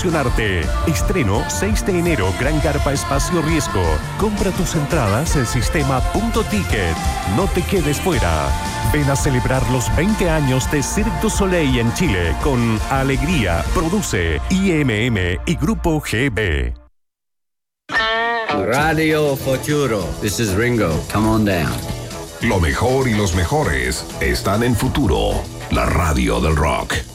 emocionarte. Estreno 6 de enero, Gran Carpa Espacio Riesgo. Compra tus entradas en sistema.ticket. No te quedes fuera. Ven a celebrar los 20 años de Cirque du Soleil en Chile con Alegría, Produce, IMM y Grupo GB. Radio Futuro. This is Ringo. Come on down. Lo mejor y los mejores están en Futuro, la radio del rock.